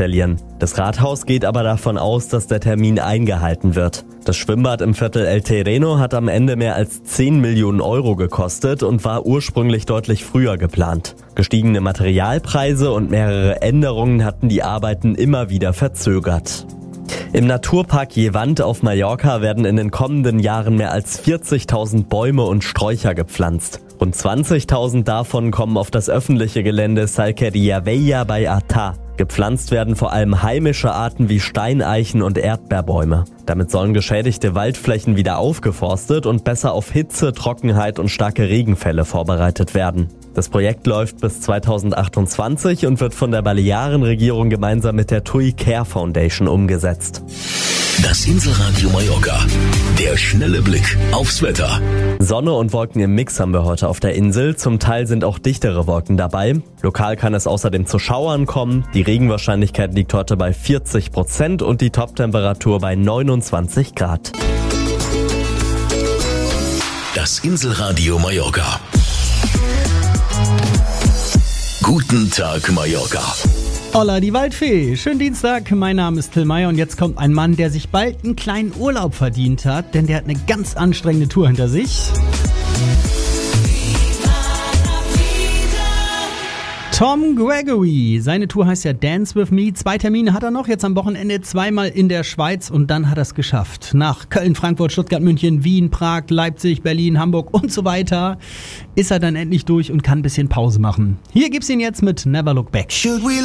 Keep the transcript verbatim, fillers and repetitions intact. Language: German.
verlieren. Das Rathaus geht aber davon aus, dass der Termin eingehalten wird. Das Schwimmbad im Viertel El Terreno hat am Ende mehr als zehn Millionen Euro gekostet und war ursprünglich deutlich früher geplant. Gestiegene Materialpreise und mehrere Änderungen hatten die Arbeiten immer wieder verzögert. Im Naturpark Llevant auf Mallorca werden in den kommenden Jahren mehr als vierzigtausend Bäume und Sträucher gepflanzt. Rund zwanzigtausend davon kommen auf das öffentliche Gelände Salquería Vella bei Artà. Gepflanzt werden vor allem heimische Arten wie Steineichen und Erdbeerbäume. Damit sollen geschädigte Waldflächen wieder aufgeforstet und besser auf Hitze, Trockenheit und starke Regenfälle vorbereitet werden. Das Projekt läuft bis zweitausendachtundzwanzig und wird von der Balearenregierung gemeinsam mit der T U I Care Foundation umgesetzt. Das Inselradio Mallorca. Der schnelle Blick aufs Wetter. Sonne und Wolken im Mix haben wir heute auf der Insel. Zum Teil sind auch dichtere Wolken dabei. Lokal kann es außerdem zu Schauern kommen. Die Regenwahrscheinlichkeit liegt heute bei vierzig Prozent und die Toptemperatur bei neunundzwanzig Grad. Das Inselradio Mallorca. Guten Tag, Mallorca. Holla, die Waldfee. Schönen Dienstag, mein Name ist Till Meyer und jetzt kommt ein Mann, der sich bald einen kleinen Urlaub verdient hat, denn der hat eine ganz anstrengende Tour hinter sich. Tom Gregory. Seine Tour heißt ja Dance With Me. Zwei Termine hat er noch, jetzt am Wochenende zweimal in der Schweiz und dann hat er es geschafft. Nach Köln, Frankfurt, Stuttgart, München, Wien, Prag, Leipzig, Berlin, Hamburg und so weiter ist er dann endlich durch und kann ein bisschen Pause machen. Hier gibt's ihn jetzt mit Never Look Back.